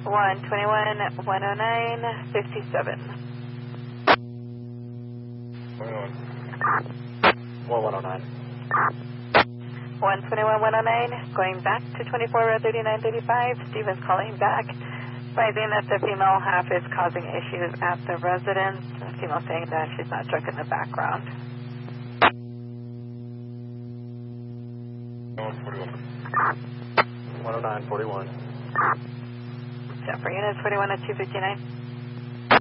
121, 109, 57. 21. 109. 121, 109, going back to 24, 3935. Stephen's calling back, finding that the female half is causing issues at the residence. The female saying that she's not drunk in the background. 41. 109, 41. Set for units 41 at 259.